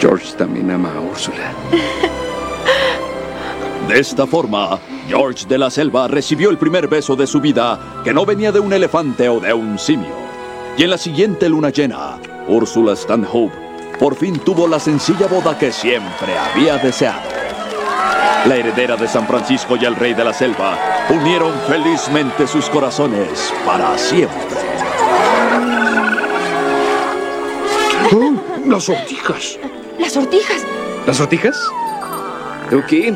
George también ama a Úrsula. De esta forma, George de la Selva recibió el primer beso de su vida, que no venía de un elefante o de un simio. Y en la siguiente luna llena, Úrsula Stanhope por fin tuvo la sencilla boda que siempre había deseado. La heredera de San Francisco y el rey de la selva unieron felizmente sus corazones para siempre. ¡Oh! ¡Las sortijas! ¡Las sortijas! ¿Las sortijas? Ok.